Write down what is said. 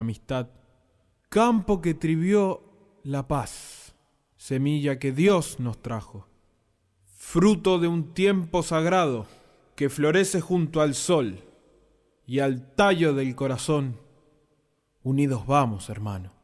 amistad. Campo que trivió la paz, semilla que Dios nos trajo. Fruto de un tiempo sagrado que florece junto al sol y al tallo del corazón. Unidos vamos, hermano.